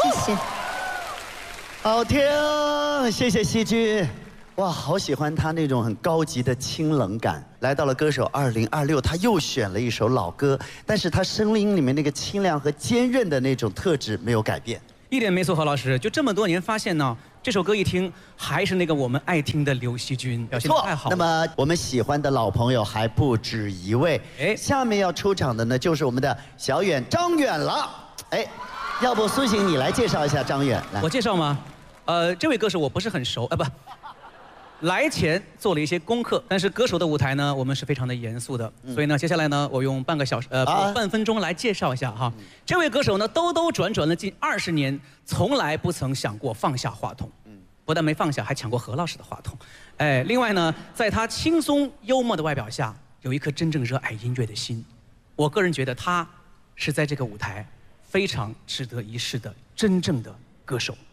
谢谢。 好听，谢谢希君。哇，好喜欢他那种很高级的清冷感。来到了歌手2026，他又选了一首老歌，但是他声音里面那个清亮和坚韧的那种特质没有改变。 一点没错，何老师，就这么多年发现呢，这首歌一听还是那个我们爱听的刘惜君，表现得太好了。 那么我们喜欢的老朋友还不止一位，下面要出场的呢就是我们的小远张远了。要不苏醒你来介绍一下张远？来， 我介绍吗？这位歌手我不是很熟，不。来前做了一些功课，但是歌手的舞台呢，我们是非常的严肃的，所以呢，接下来呢，我用半分钟来介绍一下哈。这位歌手呢，兜兜转转了近20年，从来不曾想过放下话筒，不但没放下，还抢过何老师的话筒。另外呢，在他轻松幽默的外表下，有一颗真正热爱音乐的心。我个人觉得他是在这个舞台非常值得一试的真正的歌手。